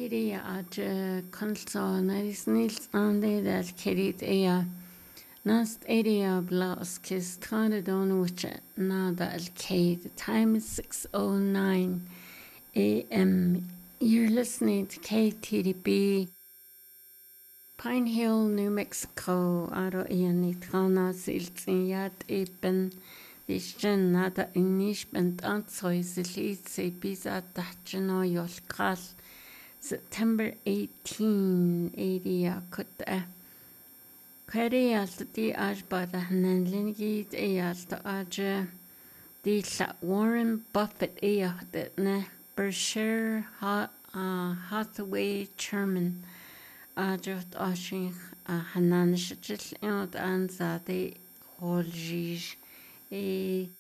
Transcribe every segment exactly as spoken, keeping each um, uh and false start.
area at Consol Naris Nils Ande that carried a Nast area blouse kiss started on which nada alcade. The time is six oh nine a m. You're listening to K T D B Pine Hill, New Mexico. Aro ian nitrana siltsinyat eben Ishchen nada inish bent antsoy zilit se biza tachino yolkal September eighteen eighty kut Query alta di ajbada nanlingid e alta aja di la Warren Buffett e ne Berkshire Hathaway chairman aja ashin hanan shijil and anzade holjij e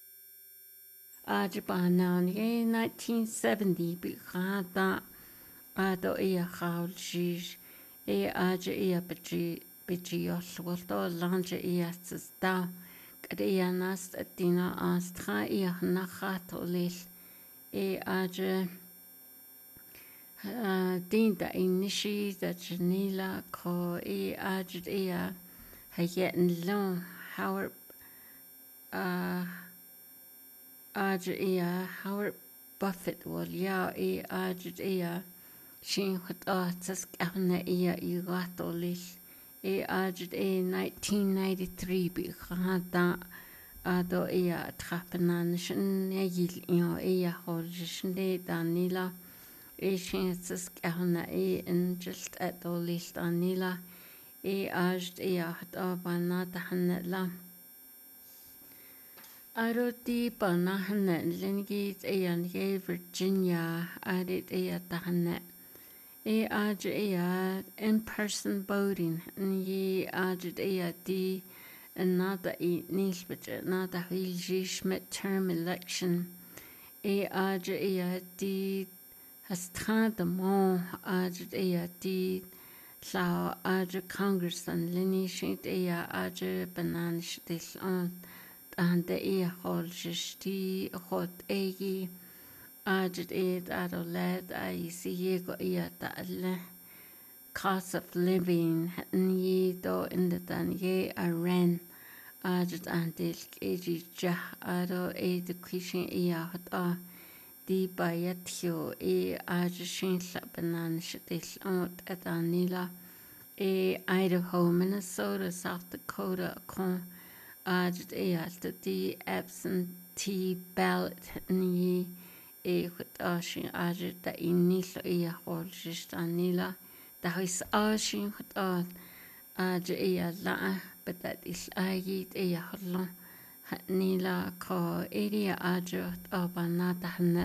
ajbana ne nineteen seventy bi khada ado e holjij e aja e bji Bijios walto lange iastes da Krianas atina astra ir nachatolis e age dinta inishi da Janila ko e age ea hayetin long Howard age ea Howard Buffett wal ya e age ea shin hot artas karna ea iratolis E aged e nineteen ninety-three bi khada ado e trapenan shin yil io e holshin de danila e shinses karna e in just at all list anila e aged e hat abana tahanla aro di banahna lingit e an Virginia added e tahanna E age ea in-person voting ni age ea di nada e nisbet nada hiljish midterm election e age ea di hastrada mo age ea di la age congress and lini shit ea age banan shtis on and ea holjish di hot egi Ajit ed adoled I see go iata alle cost of living ni do in the dan ye a ren ajit antil eji jah ado education ia hata di bayatio e ajishin banan shitil ot adanila e Idaho Minnesota South Dakota con ajit e alta di absentee ballot ni e goed ashin aje da inilo e holjish anila da his ashin goed ad aje e la but that is agit e hollo nila ko area aje abanata hne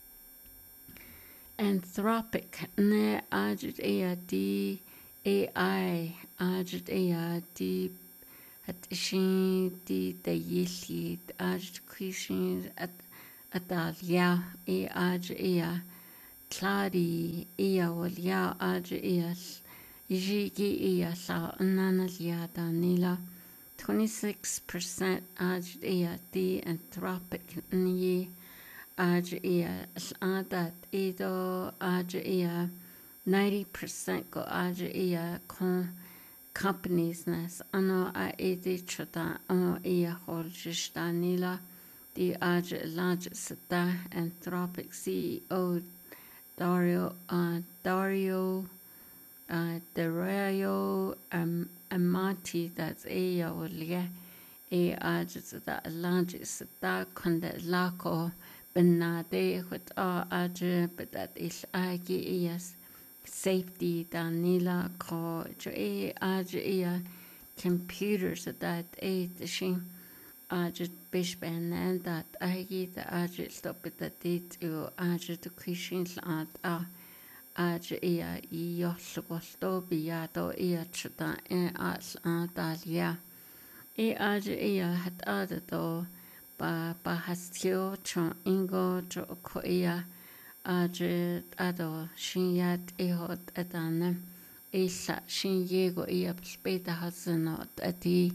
anthropic ne aje e di ai aje e di at shin di da yili aje krishin at Adalia e age ea clari ea walia age ea jigi ea sa nanalia danila twenty-six percent age ea di anthropic ni age ea adat edo age ea ninety percent go age ea con companies nas ano a edi chota o ea holjish danila The age largest da Anthropic C E O Dario uh, Dario uh, Dario um, Amati that's a olia e age da largest da konda lako benade with a age but that is age is safety danila ko e age e computers that a the Ajit Bishban and that I get the Ajit stop at the date you Ajit to Christian at a Ajit ea Yoslosto Biado ea Chuta and as Adalia. E Ajit ea had added though by Bahastio Chon Ingo Jokoea Ajit Ado Shinyat Ehot Adana Esa Shin Yego ea Speta has not at the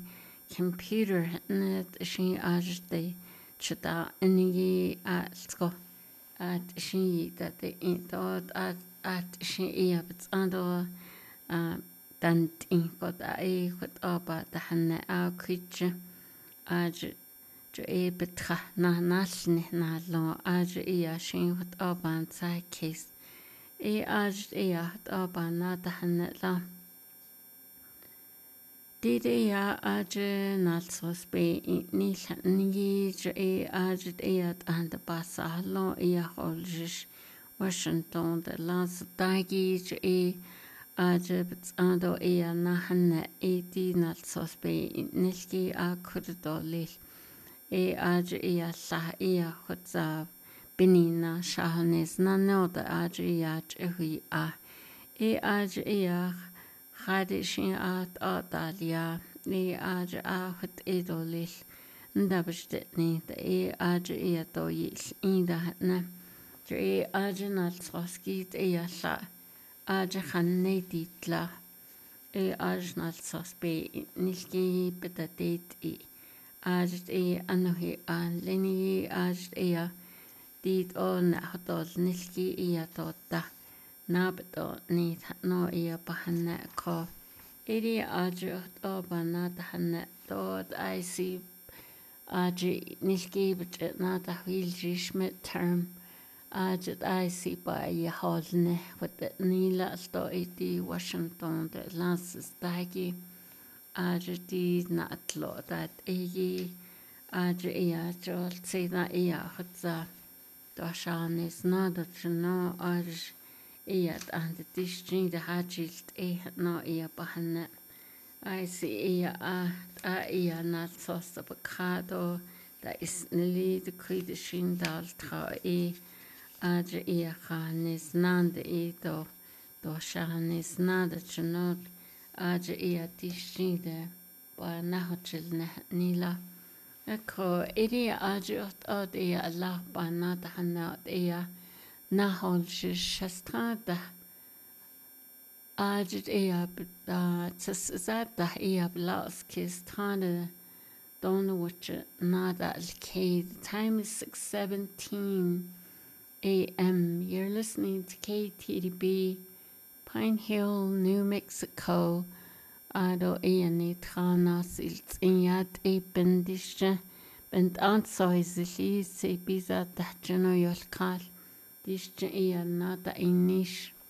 computer net she ajde chata ni asko at she that the in dot at at she ia betsando tant in got a got aba the hanne a creature aj jo e betra na nasni na lo aj ia shin got aba sa case e aj ia aba na the hanne la Dide ya aj nalsos be ni ni jo e aj ia and basa lo ia holjish Washington de las dagi jo e Ajabs ando ea nahana e di nalsos be nilki a kurdolil e aj ea la ea khutza binina shahanes na noda aj ea hui a e aj ea khadishin at atalia e aj a khut edolil ndabstetni e aj ea doyil inda na e aj nalsos git ea la Aj khanne ditla e aj nalsos be nilki betatet e aj e anohi an leni aj e dit on hatol nilki e tota nabto ni no e pahanna ko eri aj to bana tahanna tot I see aj nilki bet na ta wil jishmet term Aj I see by a holne with the Nila sto iti Washington the last stagi Aj di natlo that egi Aj ea jol say that ea hutza Doshan is not that no Aj ea and the dishin the hajilt e no ea bahana I see ea a a ea not so sabacado that is nearly the credishin dal tra e Aj ia khanis nande e do do shahanis nada chunot aj ia tishide ba nahochil nila Eko iri aj ot od ia Allah ba nada hanna ia nahol shistrada aj ia tsada ia blas kistrada don't watch nada alkay the time is six seventeen A M You're listening to K T D B, Pine Hill, New Mexico. Ado eani trana silt inyat e bendische bent ansoizili se biza tahjano yolkal dische ean nada inish